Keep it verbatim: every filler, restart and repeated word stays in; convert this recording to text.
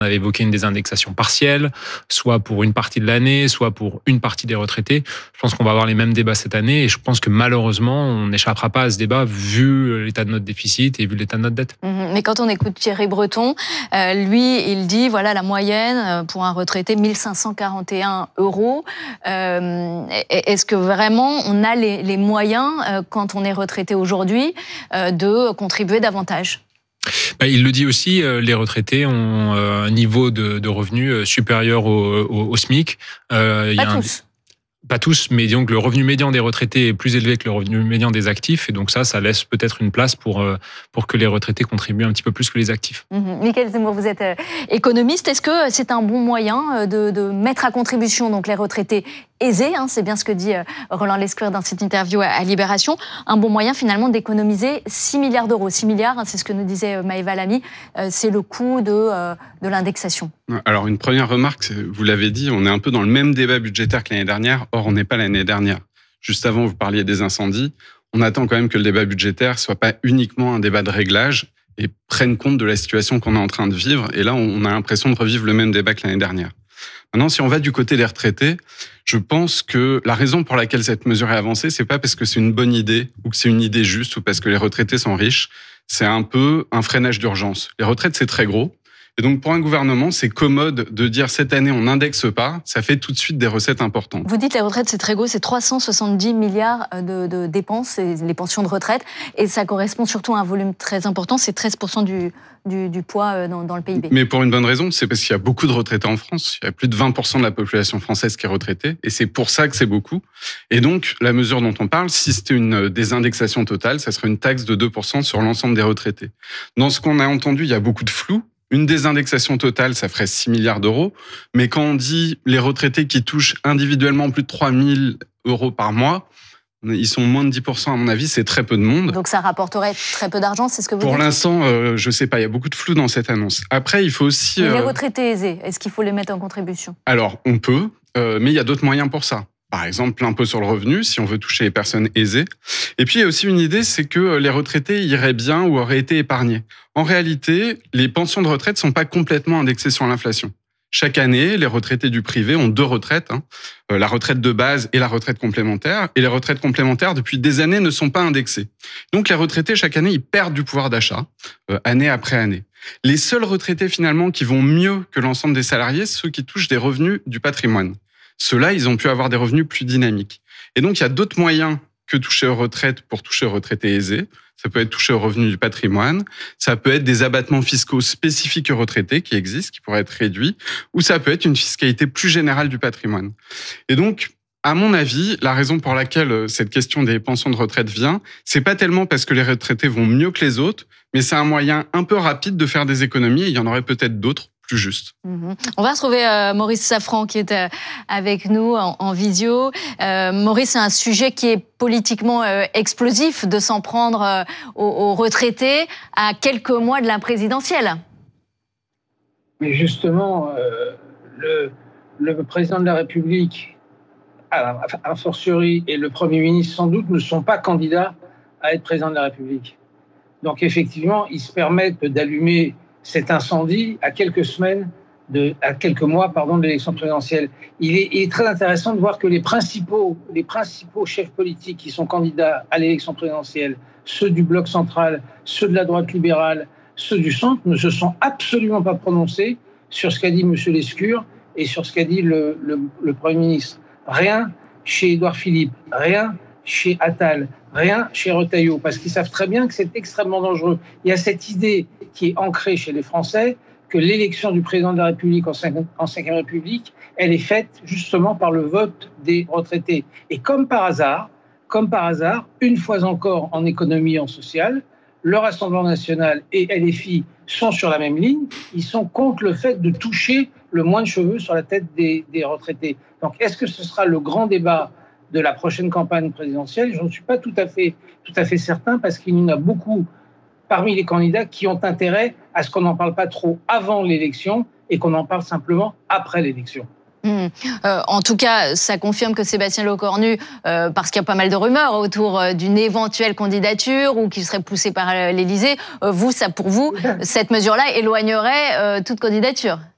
On avait évoqué une désindexation partielle, soit pour une partie de l'année, soit pour une partie des retraités. Je pense qu'on va avoir les mêmes débats cette année et je pense que malheureusement, on n'échappera pas à ce débat vu l'état de notre déficit et vu l'état de notre dette. Mmh, mais quand on écoute Thierry Breton, euh, lui, il dit, voilà, la moyenne pour un retraité, mille cinq cent quarante et un euros. Euh, est-ce que vraiment on a les, les moyens, euh, quand on est retraité aujourd'hui, euh, de contribuer davantage ? Bah, il le dit aussi, euh, les retraités ont euh, un niveau de, de revenus supérieur au, au, au SMIC. Euh, Pas tous. Un... Pas tous, mais disons que le revenu médian des retraités est plus élevé que le revenu médian des actifs. Et donc ça, ça laisse peut-être une place pour, pour que les retraités contribuent un petit peu plus que les actifs. Mmh. Mickaël Zemmour, vous êtes économiste. Est-ce que c'est un bon moyen de, de mettre à contribution donc, les retraités aisés, hein, c'est bien ce que dit Roland Lescure dans cette interview à Libération, un bon moyen finalement d'économiser six milliards d'euros. six milliards, hein, c'est ce que nous disait Maëva Lamy, euh, c'est le coût de, euh, de l'indexation. Alors une première remarque, vous l'avez dit, on est un peu dans le même débat budgétaire que l'année dernière, or on n'est pas l'année dernière. Juste avant, vous parliez des incendies, on attend quand même que le débat budgétaire soit pas uniquement un débat de réglage et prenne compte de la situation qu'on est en train de vivre, et là on a l'impression de revivre le même débat que l'année dernière. Maintenant, si on va du côté des retraités, je pense que la raison pour laquelle cette mesure est avancée, c'est pas parce que c'est une bonne idée ou que c'est une idée juste ou parce que les retraités sont riches. C'est un peu un freinage d'urgence. Les retraites, c'est très gros. Et donc, pour un gouvernement, c'est commode de dire cette année, on n'indexe pas. Ça fait tout de suite des recettes importantes. Vous dites les retraites, c'est très gros. C'est trois cent soixante-dix milliards de, de dépenses, les pensions de retraite. Et ça correspond surtout à un volume très important. C'est treize pour cent du, du, du poids dans, dans le P I B. Mais pour une bonne raison, c'est parce qu'il y a beaucoup de retraités en France. Il y a plus de vingt pour cent de la population française qui est retraitée. Et c'est pour ça que c'est beaucoup. Et donc, la mesure dont on parle, si c'était une désindexation totale, ça serait une taxe de deux pour cent sur l'ensemble des retraités. Dans ce qu'on a entendu, il y a beaucoup de flou. Une désindexation totale, ça ferait six milliards d'euros. Mais quand on dit les retraités qui touchent individuellement plus de trois mille euros par mois, ils sont moins de dix pour cent à mon avis, c'est très peu de monde. Donc ça rapporterait très peu d'argent, c'est ce que vous Pour dites ? Pour l'instant, euh, je sais pas, il y a beaucoup de flou dans cette annonce. Après, il faut aussi... Mais les euh... retraités aisés, est-ce qu'il faut les mettre en contribution ? Alors, on peut, euh, mais il y a d'autres moyens pour ça. Par exemple, l'impôt sur le revenu, si on veut toucher les personnes aisées. Et puis, il y a aussi une idée, c'est que les retraités iraient bien ou auraient été épargnés. En réalité, les pensions de retraite ne sont pas complètement indexées sur l'inflation. Chaque année, les retraités du privé ont deux retraites, hein, la retraite de base et la retraite complémentaire. Et les retraites complémentaires, depuis des années, ne sont pas indexées. Donc, les retraités, chaque année, ils perdent du pouvoir d'achat, euh, année après année. Les seuls retraités, finalement, qui vont mieux que l'ensemble des salariés, c'est ceux qui touchent des revenus du patrimoine. Ceux-là, ils ont pu avoir des revenus plus dynamiques. Et donc, il y a d'autres moyens que toucher aux retraites pour toucher aux retraités aisés. Ça peut être toucher aux revenus du patrimoine. Ça peut être des abattements fiscaux spécifiques aux retraités qui existent, qui pourraient être réduits. Ou ça peut être une fiscalité plus générale du patrimoine. Et donc, à mon avis, la raison pour laquelle cette question des pensions de retraite vient, c'est pas tellement parce que les retraités vont mieux que les autres, mais c'est un moyen un peu rapide de faire des économies. Et il y en aurait peut-être d'autres. Plus juste. Mmh. On va retrouver euh, Maurice Safran qui est euh, avec nous en, en visio. Euh, Maurice, c'est un sujet qui est politiquement euh, explosif de s'en prendre euh, aux, aux retraités à quelques mois de la présidentielle. Mais justement, euh, le, le président de la République, a, a fortiori, et le Premier ministre sans doute ne sont pas candidats à être président de la République. Donc effectivement, ils se permettent d'allumer cet incendie à quelques semaines, de, à quelques mois pardon, de l'élection présidentielle. Il est, il est très intéressant de voir que les principaux, les principaux chefs politiques qui sont candidats à l'élection présidentielle, ceux du bloc central, ceux de la droite libérale, ceux du centre, ne se sont absolument pas prononcés sur ce qu'a dit M. Lescure et sur ce qu'a dit le, le, le Premier ministre. Rien chez Édouard Philippe, rien chez Attal, rien chez Retailleau, parce qu'ils savent très bien que c'est extrêmement dangereux. Il y a cette idée qui est ancrée chez les Français que l'élection du président de la République en cinquième République, elle est faite justement par le vote des retraités. Et comme par hasard, comme par hasard, une fois encore en économie et en social, le Rassemblement national et L F I sont sur la même ligne. Ils sont contre le fait de toucher le moins de cheveux sur la tête des, des retraités. Donc, est-ce que ce sera le grand débat de la prochaine campagne présidentielle? Je ne suis pas tout à fait, tout à fait certain, parce qu'il y en a beaucoup parmi les candidats qui ont intérêt à ce qu'on n'en parle pas trop avant l'élection et qu'on en parle simplement après l'élection. Mmh. Euh, en tout cas, ça confirme que Sébastien Lecornu, euh, parce qu'il y a pas mal de rumeurs autour euh, d'une éventuelle candidature ou qu'il serait poussé par l'Élysée, euh, vous, ça pour vous, cette mesure-là éloignerait euh, toute candidature.